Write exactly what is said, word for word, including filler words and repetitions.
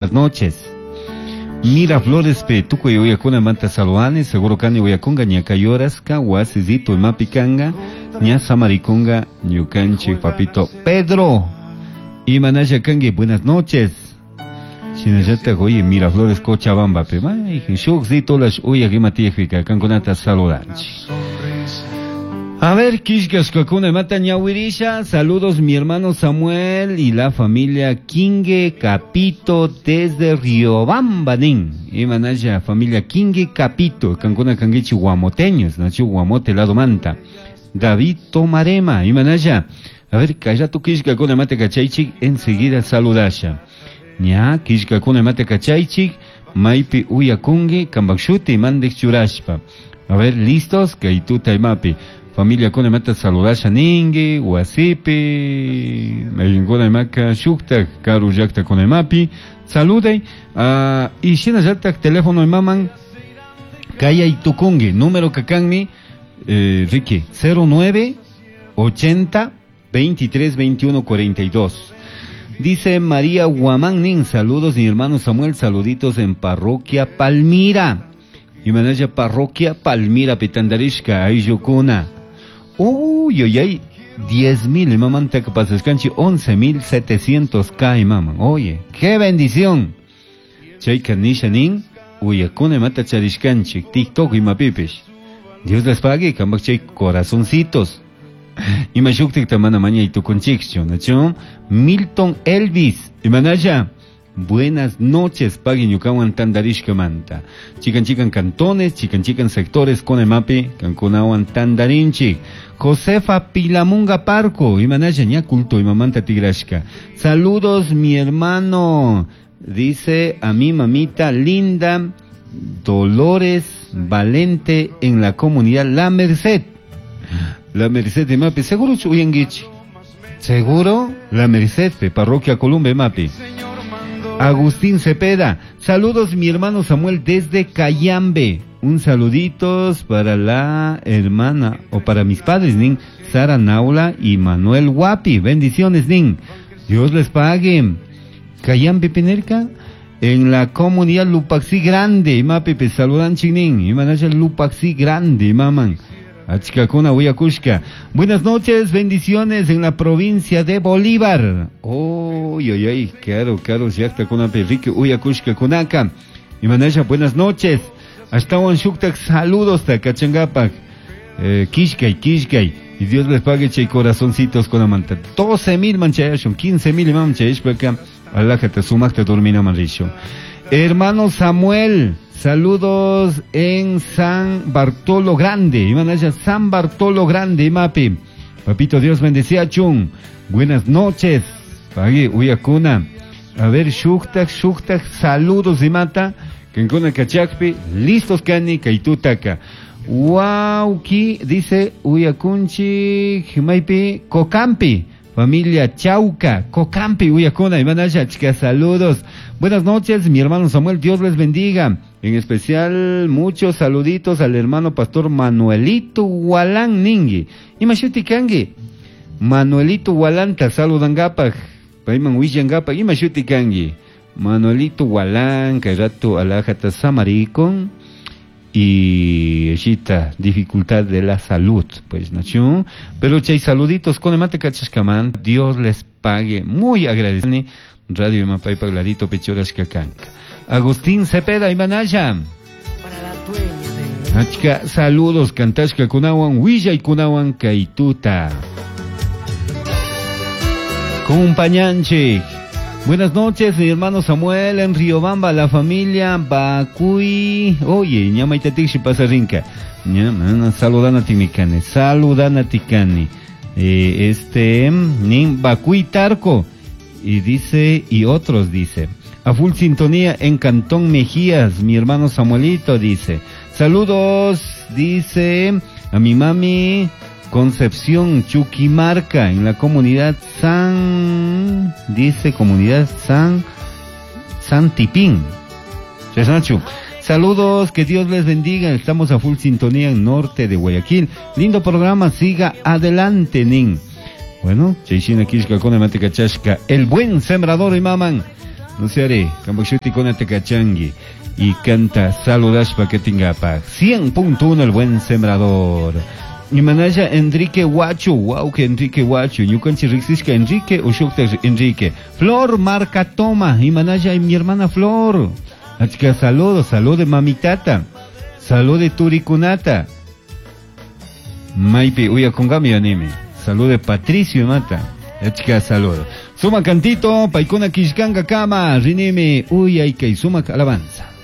buenas noches. Miraflores pe tuco y uyakuna manta saludane, seguro cani uyakunga ñacayoras, kahuasizito y mapicanga, ña samariconga, ñucanchi papito Pedro. Y manaya kangi, buenas noches. Chinayata oye Miraflores Cochabamba pe, may, shukzito las uyagimatiefika, kankunata saludanchi. A ver, Kishkas Kakuna Mata Ñahuirisha, saludos mi hermano Samuel y la familia Kingue Capito desde Riobamba, nin. Y manaya familia Kingue Capito, Cancuna Canguichi Guamoteños, Nacho Guamote Lado Manta. David Tomarema, y manaya. A ver, Kayato Kishka Kakuna Mata Kachaichik, enseguida saludasha. Ña, Kishka Kakuna Mata Kachaichik, Maipi Uyakungi, Kambakshuti, Mandek Churashpa. A ver, listos, Kaituta y Mapi. Familia con mata saludar Shaninge, Wasipe, Mayingona Maka, Shukta, Karu Yakta con Mapi, salude, uh, y Shina Yakta, teléfono de Maman, Kaya y Tukungi, número Kakanmi, eh, Ricky, cero nueve ochenta veintitrés veintiuno cuarenta y dos. Dice María Guamán, saludos mi hermano Samuel, saluditos en Parroquia Palmira. Y manaya Parroquia Palmira Petandarishka, Ayukuna. Uy, uy, uy, diez mil, mamá, te capaz canchi, once mil setecientos K, mamá. Oye, qué bendición. Chay Kanishanin, Uyakune mata charishkanchi, TikTok y mapipish. Dios les pague, cambak chay corazoncitos. Y mashuktik tamana maña y tu conchixio, ¿no? Milton Elvis, y manaya. Buenas noches, Pagin Yukawan Tandarishka Manta. Chican chican cantones, chican chican sectores con el mapi, Cancunawan Tandarinchi. Josefa Pilamunga Parco, Imanaya ña culto y mamanta tigrashka. Saludos mi hermano, dice a mi mamita linda, Dolores Valente en la comunidad La Merced. La Merced de Mapi, seguro Chuyengichi. Seguro La Merced de Parroquia Columbe Mapi. Agustín Cepeda, saludos mi hermano Samuel desde Cayambe, un saluditos para la hermana, o para mis padres, nin, Sara Naula y Manuel Guapi, bendiciones, nin, Dios les pague. Cayambe Penerca, en la comunidad Lupaxi Grande, mapi, saludan chinin, y manaya Lupaxi Grande, maman. Achicacuna, Huyacushka. Buenas noches, bendiciones en la provincia de Bolívar. Uy, uy, uy, claro, claro, yakta kuna perrique, Huyacushka, Kunaka. Y manaya, buenas noches. Hasta Wanshuktak, saludos, Takachangapak. Eh, Kishkay, Kishkay. Y Dios les pague, chay corazoncitos con amanta. doce mil manchayashon, quince mil manchayash, para acá. Allah que te sumas, te dormina manricho. Hermano Samuel. Saludos en San Bartolo Grande, Imanaya San Bartolo Grande, Mapi. Papito Dios bendecía Chun. Buenas noches. Pague Uyakuna. A ver, Shuktak, Shuktak, saludos de mata. Kenkuna Kachakpi, listos Kani, Kaitutaka. Wow, ki dice Uyakunchi, Maipi, Cocampi. Familia Chauca, Cocampi, Uyakuna, Imanaya, chicas, saludos. Buenas noches, mi hermano Samuel, Dios les bendiga. En especial, muchos saluditos al hermano pastor Manuelito Hualán Ningui. Y Mashuti Kangi. Manuelito Hualán, ta saludan gapa. Paiman Wishan gapa. Y Mashuti Kangi. Manuelito Hualán, Kairato Alajata Samaricon. Y esta dificultad de la salud, pues, ¿no? Pero chay saluditos con el mate cachascamán. Dios les pague. Muy agradecido. Radio Mapay Pagladito Pechoras Cacanca. Agustín Cepeda y Manaya. Achka, saludos, Cantashka Kunawan, Huilla y Kunawan Kaituta. Compañanche. Buenas noches, mi hermano Samuel en Riobamba, la familia Bacuy. Oye, ñamaitatikshi pasarinka. Ñama, saludana timicane, saludana ticane. Eh, este, nin Bacuy Tarco. Y dice, y otros dice. A full sintonía en Cantón Mejías, mi hermano Samuelito dice. Saludos, dice, a mi mami Concepción Chuquimarca, en la comunidad San, dice comunidad San, San Tipín. Saludos, que Dios les bendiga, estamos a full sintonía en norte de Guayaquil. Lindo programa, siga adelante, nin. Bueno, Chayshina Kishka con el buen sembrador y maman. no se haré, Cambochuti con Atecachangi, y canta Saludash pa que tenga paz. cien punto uno el buen sembrador. Mi manaya Enrique Huacho, wow que Enrique Huacho, Yucanchi Rixisca Enrique, Ushukta Enrique, Flor Marca Toma, y manaya y mi hermana Flor. Achika saludo, salud de mamitata, salud de Turicunata. Maipi, uya con gami anime, salud de Patricio Mata. Achika saludo. Suma cantito, paikuna kishkanga kama, rineme, uya y que suma alabanza.